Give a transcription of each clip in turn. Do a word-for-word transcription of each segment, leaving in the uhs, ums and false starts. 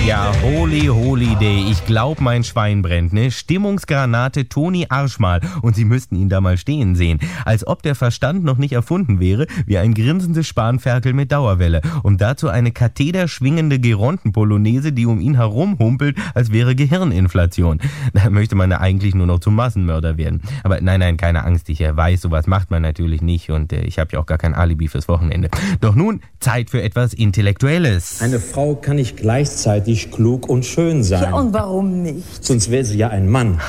Ja, holy, holy day. Ich glaub, mein Schwein brennt, ne? Stimmungsgranate Toni Arschmal. Und Sie müssten ihn da mal stehen sehen. Als ob der Verstand noch nicht erfunden wäre, wie ein grinsendes Spanferkel mit Dauerwelle. Und dazu eine kathederschwingende Geronten-Polonaise, die um ihn herum humpelt, als wäre Gehirninflation. Da möchte man ja eigentlich nur noch zum Massenmörder werden. Aber nein, nein, keine Angst. Ich weiß, sowas macht man natürlich nicht. Und äh, ich habe ja auch gar kein Alibi fürs Wochenende. Doch nun, Zeit für etwas Intellektuelles. Eine Frau kann nicht gleichzeitig klug und schön sein. Ja, und warum nicht? Sonst wäre sie ja ein Mann.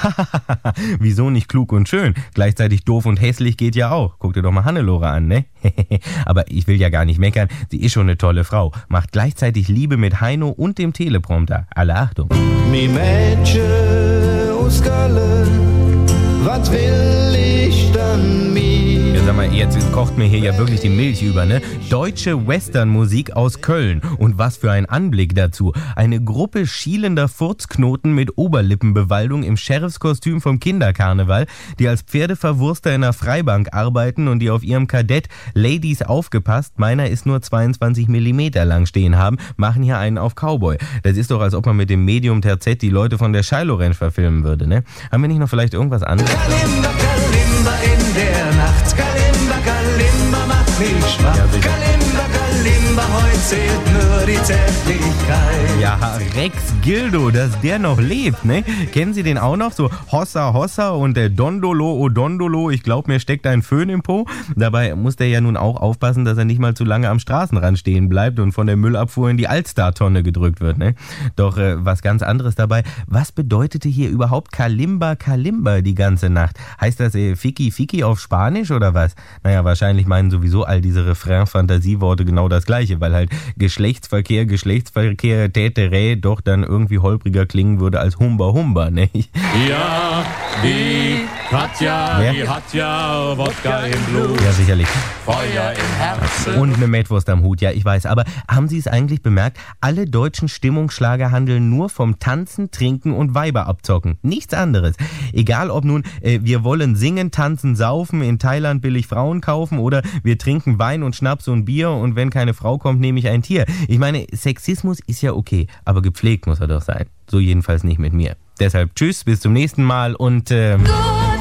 Wieso nicht klug und schön? Gleichzeitig doof und hässlich geht ja auch. Guck dir doch mal Hannelore an, ne? Aber ich will ja gar nicht meckern. Sie ist schon eine tolle Frau. Macht gleichzeitig Liebe mit Heino und dem Teleprompter. Alle Achtung. Mi Mädchen aus Köln, was will ich dann mi? Ja, sag mal, jetzt kocht mir hier ja wirklich die Milch über, ne? Deutsche Westernmusik aus Köln. Und was für ein Anblick dazu. Eine Gruppe schielender Furzknoten mit Oberlippenbewaldung im Sheriffskostüm vom Kinderkarneval, die als Pferdeverwurster in einer Freibank arbeiten und die auf ihrem Kadett Ladies aufgepasst, meiner ist nur zweiundzwanzig Millimeter lang stehen haben, machen hier einen auf Cowboy. Das ist doch, als ob man mit dem Medium Terzett die Leute von der Shiloh Ranch verfilmen würde, ne? Haben wir nicht noch vielleicht irgendwas anderes? Kalimba, Kalimba in der Nacht. Kalimba, Kalimba macht mich schwach. Ja, sicher. Kalimba, Kalimba, heute zählt nur die Zärtlichkeit. Ja, Rex Gildo, dass der noch lebt, ne? Kennen Sie den auch noch? So Hossa Hossa und der Dondolo o Dondolo, ich glaube, mir steckt ein Föhn im Po. Dabei muss der ja nun auch aufpassen, dass er nicht mal zu lange am Straßenrand stehen bleibt und von der Müllabfuhr in die Altstar-Tonne gedrückt wird, ne? Doch äh, was ganz anderes dabei. Was bedeutete hier überhaupt Kalimba Kalimba die ganze Nacht? Heißt das äh, Fiki Fiki auf Spanisch oder was? Naja, wahrscheinlich meinen sowieso all diese Refrain-Fantasieworte genau das Gleiche, weil halt Geschlechtsverkehr, Geschlechtsverkehr, Täterä doch dann irgendwie holpriger klingen würde als Humba Humba, ne? Ja, die Katja, Wer? die hat ja Wodka im Blut, Ja, sicherlich. Feuer im Herzen. Und eine Mettwurst am Hut, ja, ich weiß. Aber haben Sie es eigentlich bemerkt? Alle deutschen Stimmungsschlager handeln nur vom Tanzen, Trinken und Weiber abzocken. Nichts anderes. Egal ob nun, äh, wir wollen singen, tanzen, saufen, in Thailand billig Frauen kaufen oder wir trinken Wein und Schnaps und Bier und wenn keine Frau kommt, nehme ich ein Tier. Ich meine, Sexismus ist ja okay, aber gepflegt muss er doch sein. So jedenfalls nicht mit mir. Deshalb tschüss, bis zum nächsten Mal und ähm